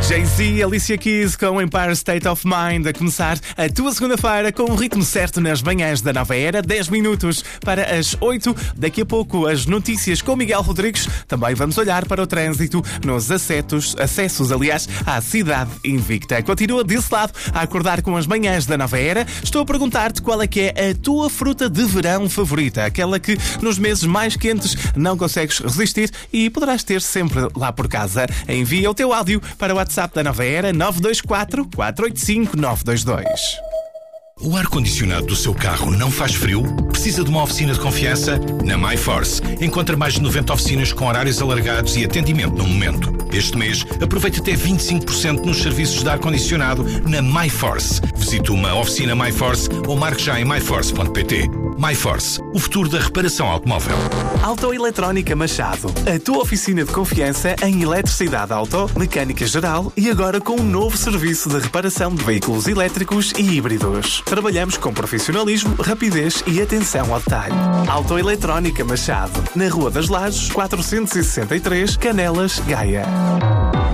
Jay-Z, Alicia Keys com Empire State of Mind a começar a tua segunda-feira com o ritmo certo nas manhãs da nova era, 10 minutos para as 8. Daqui a pouco as notícias com Miguel Rodrigues. Também vamos olhar para o trânsito nos acessos, à cidade invicta. Continua desse lado a acordar com as manhãs da nova era. Estou a perguntar-te qual é que é a tua fruta de verão favorita, aquela que nos meses mais quentes não consegues resistir e poderás ter sempre lá por casa. Envia o teu áudio para o WhatsApp da Nova Era 924 485 922. O ar-condicionado do seu carro não faz frio? Precisa de uma oficina de confiança? Na MyForce. Encontra mais de 90 oficinas com horários alargados e atendimento no momento. Este mês, aproveite até 25% nos serviços de ar-condicionado na MyForce. Visite uma oficina MyForce ou marque já em myforce.pt. MyForce, o futuro da reparação automóvel. Autoeletrónica Machado, a tua oficina de confiança em eletricidade auto, mecânica geral e agora com um novo serviço de reparação de veículos elétricos e híbridos. Trabalhamos com profissionalismo, rapidez e atenção ao detalhe. Autoeletrónica Machado, na Rua das Lajes, 463, Canelas, Gaia.